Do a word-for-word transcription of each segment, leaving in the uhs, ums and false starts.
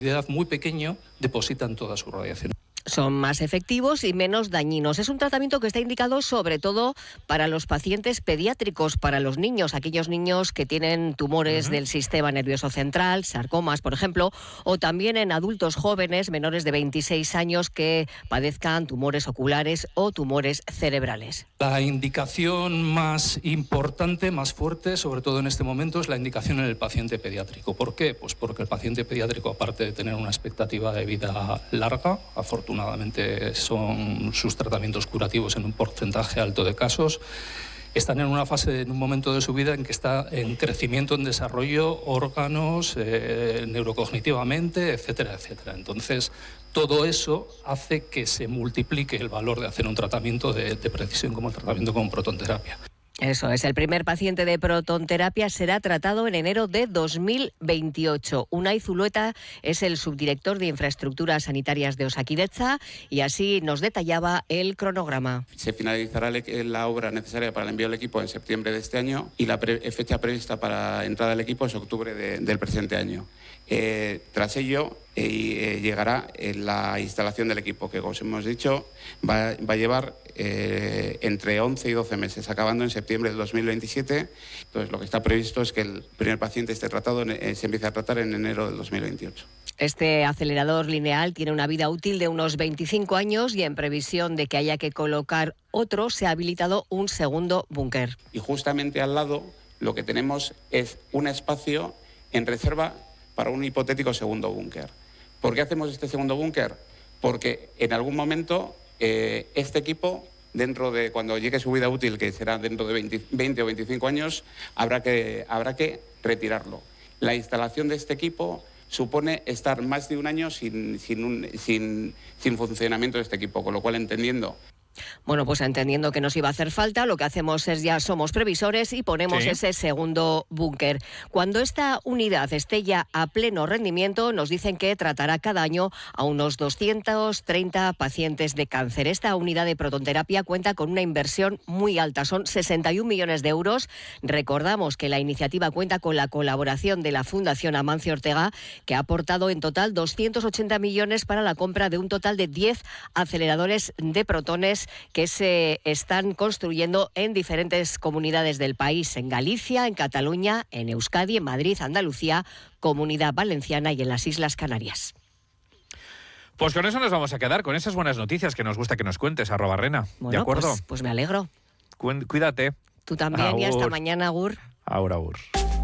edad muy pequeño depositan toda su radiación. Son más efectivos y menos dañinos. Es un tratamiento que está indicado sobre todo para los pacientes pediátricos, para los niños, aquellos niños que tienen tumores uh-huh. del sistema nervioso central, sarcomas, por ejemplo, o también en adultos jóvenes menores de veintiséis años que padezcan tumores oculares o tumores cerebrales. La indicación más importante, más fuerte, sobre todo en este momento, es la indicación en el paciente pediátrico. ¿Por qué? Pues porque el paciente pediátrico, aparte de tener una expectativa de vida larga, afortunadamente, Afortunadamente son sus tratamientos curativos en un porcentaje alto de casos. Están en una fase, en un momento de su vida en que está en crecimiento, en desarrollo, órganos, eh, neurocognitivamente, etcétera, etcétera. Entonces, todo eso hace que se multiplique el valor de hacer un tratamiento de, de precisión como el tratamiento con protonterapia. Eso es, el primer paciente de protonterapia será tratado en enero de dos mil veintiocho. Unai Zulueta es el subdirector de Infraestructuras Sanitarias de Osakidetza y así nos detallaba el cronograma. Se finalizará la obra necesaria para el envío del equipo en septiembre de este año y la pre- fecha prevista para entrada del equipo es octubre de, del presente año. Eh, tras ello eh, eh, llegará eh, la instalación del equipo, que como os hemos dicho va, va a llevar eh, entre once y doce meses, acabando en septiembre del dos mil veintisiete. Entonces lo que está previsto es que el primer paciente esté tratado, eh, se empiece a tratar en enero del dos mil veintiocho. Este acelerador lineal tiene una vida útil de unos veinticinco años y en previsión de que haya que colocar otro, se ha habilitado un segundo búnker. Y justamente al lado lo que tenemos es un espacio en reserva para un hipotético segundo búnker. ¿Por qué hacemos este segundo búnker? Porque en algún momento eh, este equipo, dentro de cuando llegue su vida útil, que será dentro de veinte, veinte o veinticinco años, habrá que, habrá que retirarlo. La instalación de este equipo supone estar más de un año sin, sin, un, sin, sin funcionamiento de este equipo, con lo cual entendiendo... Bueno, pues entendiendo que nos iba a hacer falta, lo que hacemos es ya somos previsores y ponemos sí. ese segundo búnker. Cuando esta unidad esté ya a pleno rendimiento, nos dicen que tratará cada año a unos doscientos treinta pacientes de cáncer. Esta unidad de protonterapia cuenta con una inversión muy alta, son sesenta y un millones de euros. Recordamos que la iniciativa cuenta con la colaboración de la Fundación Amancio Ortega, que ha aportado en total doscientos ochenta millones para la compra de un total de diez aceleradores de protones que se están construyendo en diferentes comunidades del país, en Galicia, en Cataluña, en Euskadi, en Madrid, Andalucía, Comunidad Valenciana y en las Islas Canarias. Pues con eso nos vamos a quedar, con esas buenas noticias que nos gusta que nos cuentes, arroba Rena. Bueno, ¿de acuerdo? Pues, pues me alegro. Cu- cuídate. Tú también. Agur. Y hasta mañana, Agur. Agur, agur.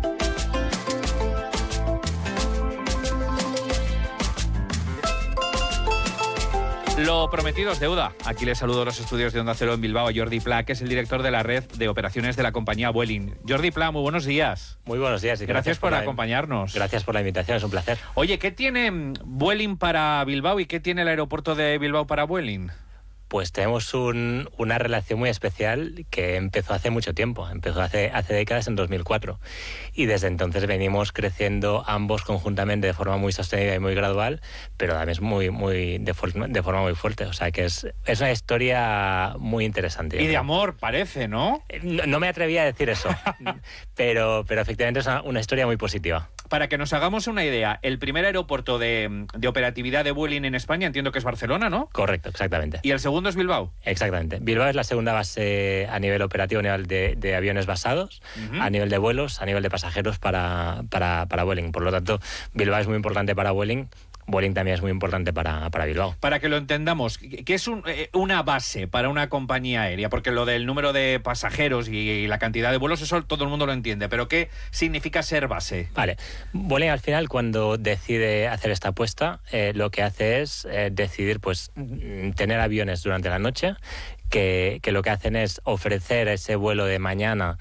Lo prometido es deuda. Aquí les saludo a los estudios de Onda Cero en Bilbao a Jordi Pla, que es el director de la red de operaciones de la compañía Vueling. Jordi Pla, muy buenos días. Muy buenos días. Y gracias, gracias por, por la, acompañarnos. Gracias por la invitación, es un placer. Oye, ¿qué tiene Vueling para Bilbao y qué tiene el aeropuerto de Bilbao para Vueling? Pues tenemos un, una relación muy especial que empezó hace mucho tiempo, empezó hace, hace décadas, en dos mil cuatro. Y desde entonces venimos creciendo ambos conjuntamente de forma muy sostenida y muy gradual, pero también muy, muy, de, for, de forma muy fuerte. O sea que es, es una historia muy interesante. Y de amor, parece, ¿no? No, no me atreví a decir eso, pero, pero efectivamente es una, una historia muy positiva. Para que nos hagamos una idea, el primer aeropuerto de, de operatividad de Vueling en España, entiendo que es Barcelona, ¿no? Correcto, exactamente. ¿Y el segundo es Bilbao? Exactamente. Bilbao es la segunda base a nivel operativo, a nivel de, de aviones basados, uh-huh. a nivel de vuelos, a nivel de pasajeros para, para, para Vueling. Por lo tanto, Bilbao es muy importante para Vueling. Vueling también es muy importante para, para Bilbao. Para que lo entendamos, ¿qué es un, eh, una base para una compañía aérea? Porque lo del número de pasajeros y, y la cantidad de vuelos, eso todo el mundo lo entiende, pero ¿qué significa ser base? Vale, Vueling al final cuando decide hacer esta apuesta, eh, lo que hace es eh, decidir pues tener aviones durante la noche, que, que lo que hacen es ofrecer ese vuelo de mañana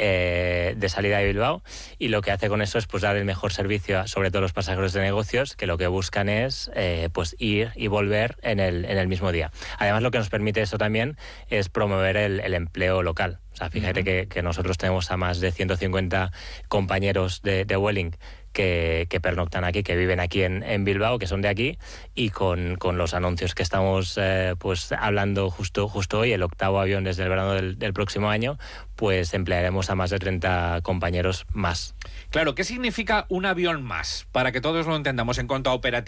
Eh, de salida de Bilbao, y lo que hace con eso es pues dar el mejor servicio a, sobre todo a los pasajeros de negocios, que lo que buscan es eh, pues ir y volver en el, en el mismo día. Además, lo que nos permite eso también es promover el, el empleo local. O sea, fíjate uh-huh. que, que nosotros tenemos a más de ciento cincuenta compañeros de, de Vueling que, que pernoctan aquí, que viven aquí en, en Bilbao, que son de aquí, y con, con los anuncios que estamos eh, pues hablando justo, justo hoy, el octavo avión desde el verano del, del próximo año, pues emplearemos a más de treinta compañeros más. Claro, ¿qué significa un avión más? Para que todos lo entendamos en cuanto a operatividad.